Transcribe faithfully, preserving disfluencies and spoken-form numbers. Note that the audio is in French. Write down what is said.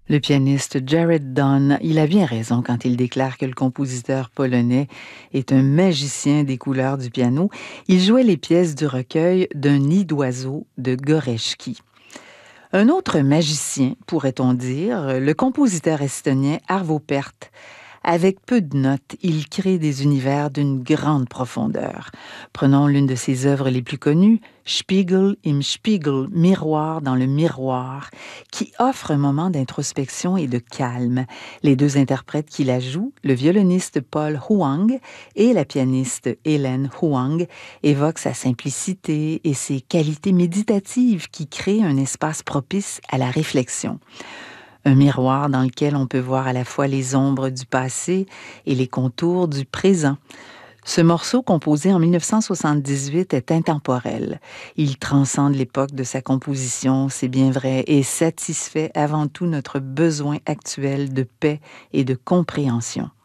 Le pianiste Jared Dunn, il a bien raison quand il déclare que le compositeur polonais est un magicien des couleurs du piano. Il jouait les pièces du recueil D'un nid d'oiseau de Gorecki. Un autre magicien, pourrait-on dire, le compositeur estonien Arvo Pärt. Avec peu de notes, il crée des univers d'une grande profondeur. Prenons l'une de ses œuvres les plus connues, Spiegel im Spiegel, Miroir dans le miroir, qui offre un moment d'introspection et de calme. Les deux interprètes qui la jouent, le violoniste Paul Huang et la pianiste Hélène Huang, évoquent sa simplicité et ses qualités méditatives qui créent un espace propice à la réflexion. Un miroir dans lequel on peut voir à la fois les ombres du passé et les contours du présent. Ce morceau, composé en mille neuf cent soixante-dix-huit, est intemporel. Il transcende l'époque de sa composition, c'est bien vrai, et satisfait avant tout notre besoin actuel de paix et de compréhension.